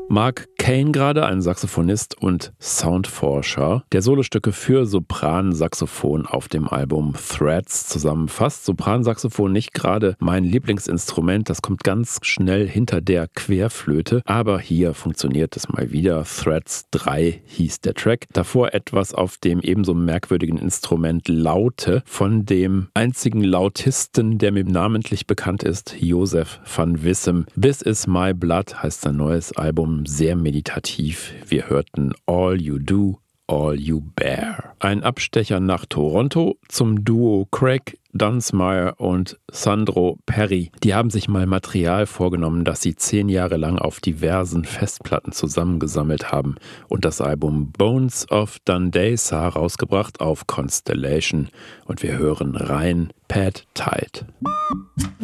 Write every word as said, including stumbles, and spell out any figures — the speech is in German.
Mark Kane gerade, ein Saxophonist und Soundforscher, der Solostücke für Sopran-Saxophon auf dem Album Threads zusammenfasst. Sopran-Saxophon nicht gerade mein Lieblingsinstrument, das kommt ganz schnell hinter der Querflöte, aber hier funktioniert es mal wieder. Threads drei hieß der Track. Davor etwas auf dem ebenso merkwürdigen Instrument Laute von dem einzigen Lautisten, der mir namentlich bekannt ist, Joseph van Wissem. This Is My Blood heißt sein neues Album, sehr meditativ. Wir hörten All You Do, All You Bear. Ein Abstecher nach Toronto zum Duo Craig Dunsmuir und Sandro Perry. Die haben sich mal Material vorgenommen, das sie zehn Jahre lang auf diversen Festplatten zusammengesammelt haben und das Album Bones of Dundasa rausgebracht auf Constellation. Und wir hören rein Pad Tide.